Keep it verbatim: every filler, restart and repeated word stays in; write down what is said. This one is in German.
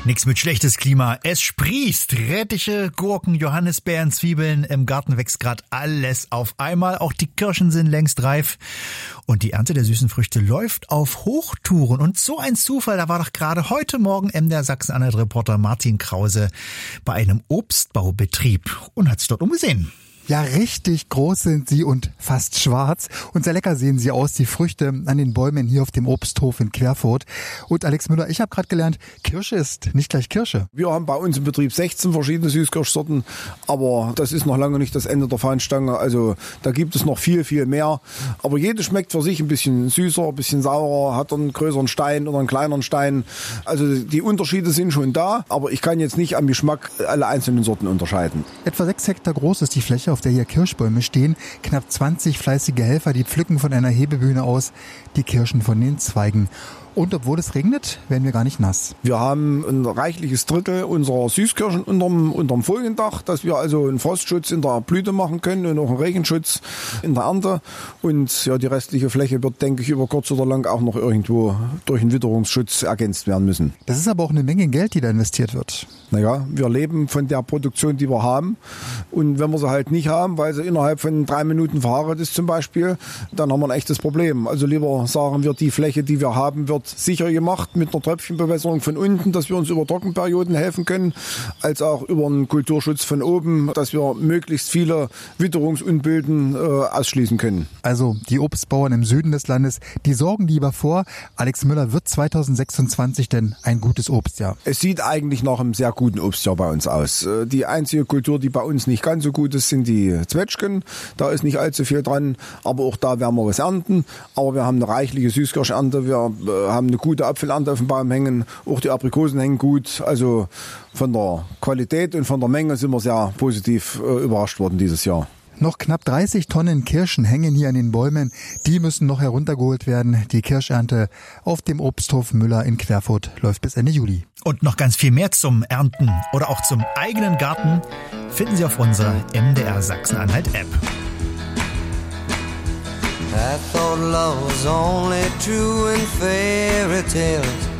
Nix mit schlechtes Klima. Es sprießt. Rettiche, Gurken, Johannisbeeren, Zwiebeln. Im Garten wächst gerade alles auf einmal. Auch die Kirschen sind längst reif. Und die Ernte der süßen Früchte läuft auf Hochtouren. Und so ein Zufall, da war doch gerade heute Morgen M D R Sachsen-Anhalt-Reporter Martin Krause bei einem Obstbaubetrieb und hat sich dort umgesehen. Ja, richtig groß sind sie und fast schwarz. Und sehr lecker sehen sie aus, die Früchte an den Bäumen hier auf dem Obsthof in Querfurt. Und Alex Müller, ich habe gerade gelernt, Kirsche ist nicht gleich Kirsche. Wir haben bei uns im Betrieb sechzehn verschiedene Süßkirschsorten, aber das ist noch lange nicht das Ende der Fahnenstange. Also da gibt es noch viel, viel mehr. Aber jede schmeckt für sich ein bisschen süßer, ein bisschen saurer, hat einen größeren Stein oder einen kleineren Stein. Also die Unterschiede sind schon da, aber ich kann jetzt nicht am Geschmack alle einzelnen Sorten unterscheiden. Etwa sechs Hektar groß ist die Fläche, auf der hier Kirschbäume stehen. Knapp zwanzig fleißige Helfer, die pflücken von einer Hebebühne aus die Kirschen von den Zweigen. Und obwohl es regnet, werden wir gar nicht nass. Wir haben ein reichliches Drittel unserer Süßkirschen unterm, unterm Foliendach, dass wir also einen Frostschutz in der Blüte machen können und auch einen Regenschutz in der Ernte. Und ja, die restliche Fläche wird, denke ich, über kurz oder lang auch noch irgendwo durch einen Witterungsschutz ergänzt werden müssen. Das ist aber auch eine Menge Geld, die da investiert wird. Naja, wir leben von der Produktion, die wir haben. Und wenn wir sie halt nicht haben, weil sie innerhalb von drei Minuten verhagelt ist zum Beispiel, dann haben wir ein echtes Problem. Also lieber sagen wir, die Fläche, die wir haben, wird sicher gemacht mit einer Tröpfchenbewässerung von unten, dass wir uns über Trockenperioden helfen können, als auch über einen Kulturschutz von oben, dass wir möglichst viele Witterungsunbilden äh, ausschließen können. Also die Obstbauern im Süden des Landes, die sorgen lieber vor. Alex Müller, wird zweitausendsechsundzwanzig denn ein gutes Obstjahr? Es sieht eigentlich nach einem sehr guten Obstjahr bei uns aus. Die einzige Kultur, die bei uns nicht ganz so gut ist, sind die Zwetschgen. Da ist nicht allzu viel dran, aber auch da werden wir was ernten. Aber wir haben eine reichliche Süßkirschernte, wir äh, haben eine gute Apfelernte auf dem Baum hängen, auch die Aprikosen hängen gut. Also von der Qualität und von der Menge sind wir sehr positiv äh, überrascht worden dieses Jahr. Noch knapp dreißig Tonnen Kirschen hängen hier an den Bäumen. Die müssen noch heruntergeholt werden. Die Kirschernte auf dem Obsthof Müller in Querfurt läuft bis Ende Juli. Und noch ganz viel mehr zum Ernten oder auch zum eigenen Garten finden Sie auf unserer M D R Sachsen-Anhalt-App. I thought love was only true in fairy tales.